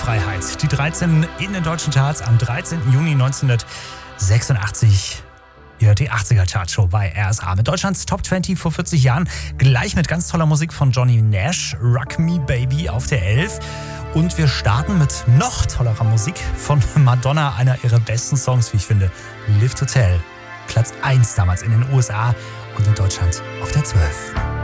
Freiheit. Die 13 in den deutschen Charts am 13. Juni 1986. Ihr hört die 80er-Chartshow bei RSA mit Deutschlands Top 20 vor 40 Jahren. Gleich mit ganz toller Musik von Johnny Nash, Rock Me Baby auf der 11. Und wir starten mit noch tollerer Musik von Madonna, einer ihrer besten Songs, wie ich finde, Live to Tell. Platz 1 damals in den USA und in Deutschland auf der 12.